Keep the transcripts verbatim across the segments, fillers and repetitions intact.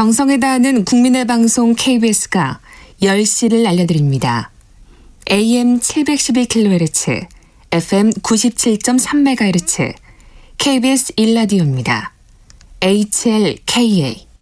정성에 다하는 국민의 방송 케이비에스가 열 시를 알려드립니다. 에이엠 칠백십일 킬로헤르츠, 에프엠 구십칠 점 삼 메가헤르츠, 케이비에스 일 라디오입니다. 에이치엘케이에이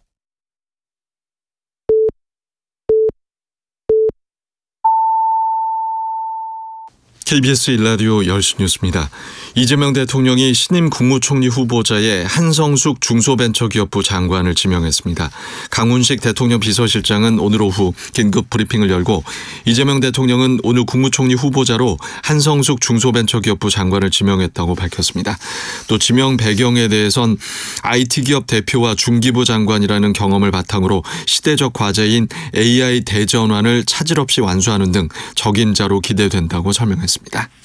케이비에스 일 라디오 열 시 뉴스입니다. 이재명 대통령이 신임 국무총리 후보자에 한성숙 중소벤처기업부 장관을 지명했습니다. 강훈식 대통령 비서실장은 오늘 오후 긴급 브리핑을 열고 이재명 대통령은 오늘 국무총리 후보자로 한성숙 중소벤처기업부 장관을 지명했다고 밝혔습니다. 또 지명 배경에 대해선 아이티 기업 대표와 중기부 장관이라는 경험을 바탕으로 시대적 과제인 에이아이 대전환을 차질 없이 완수하는 등 적임자로 기대된다고 설명했습니다.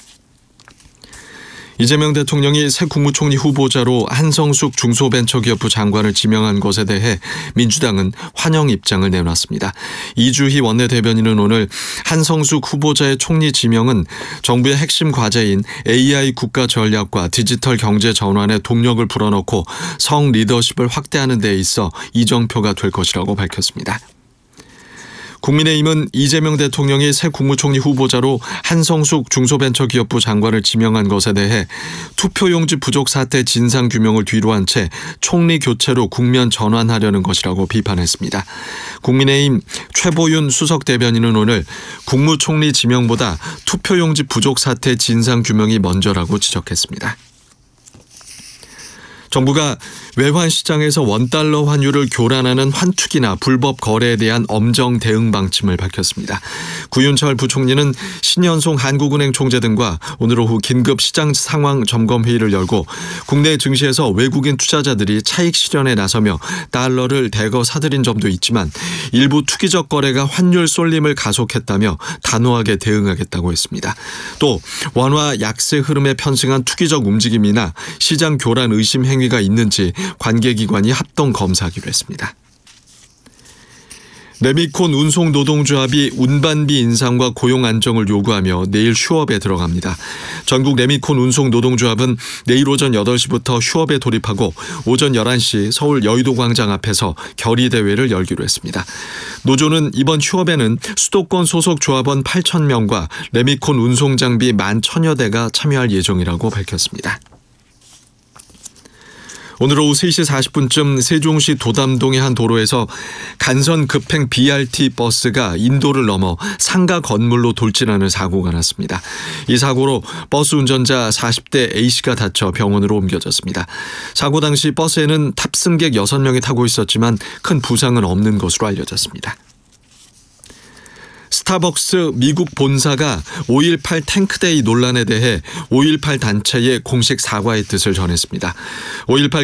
이재명 대통령이 새 국무총리 후보자로 한성숙 중소벤처기업부 장관을 지명한 것에 대해 민주당은 환영 입장을 내놨습니다. 이주희 원내대변인은 오늘 한성숙 후보자의 총리 지명은 정부의 핵심 과제인 에이아이 국가 전략과 디지털 경제 전환에 동력을 불어넣고 성 리더십을 확대하는 데 있어 이정표가 될 것이라고 밝혔습니다. 국민의힘은 이재명 대통령이 새 국무총리 후보자로 한성숙 중소벤처기업부 장관을 지명한 것에 대해 투표용지 부족 사태 진상규명을 뒤로한 채 총리 교체로 국면 전환하려는 것이라고 비판했습니다. 국민의힘 최보윤 수석대변인은 오늘 국무총리 지명보다 투표용지 부족 사태 진상규명이 먼저라고 지적했습니다. 정부가 외환시장에서 원달러 환율을 교란하는 환투기나 불법 거래에 대한 엄정 대응 방침을 밝혔습니다. 구윤철 부총리는 신현송 한국은행 총재 등과 오늘 오후 긴급 시장 상황 점검 회의를 열고 국내 증시에서 외국인 투자자들이 차익 실현에 나서며 달러를 대거 사들인 점도 있지만 일부 투기적 거래가 환율 쏠림을 가속했다며 단호하게 대응하겠다고 했습니다. 또 원화 약세 흐름에 편승한 투기적 움직임이나 시장 교란 의심 행위가 있는지 관계기관이 합동 검사하기로 했습니다. 레미콘 운송노동조합이 운반비 인상과 고용 안정을 요구하며 내일 휴업에 들어갑니다. 전국 레미콘 운송노동조합은 내일 오전 여덟 시부터 휴업에 돌입하고 오전 열한 시 서울 여의도광장 앞에서 결의대회를 열기로 했습니다. 노조는 이번 휴업에는 수도권 소속 조합원 팔천 명과 레미콘 운송장비 만 천여 대가 참여할 예정이라고 밝혔습니다. 오늘 오후 세 시 사십 분쯤 세종시 도담동의 한 도로에서 간선 급행 비알티 버스가 인도를 넘어 상가 건물로 돌진하는 사고가 났습니다. 이 사고로 버스 운전자 사십 대 A씨가 다쳐 병원으로 옮겨졌습니다. 사고 당시 버스에는 탑승객 여섯 명이 타고 있었지만 큰 부상은 없는 것으로 알려졌습니다. 스타벅스 미국 본사가 오일팔 탱크데이 논란에 대해 오일팔 단체에 공식 사과의 뜻을 전했습니다. 오일팔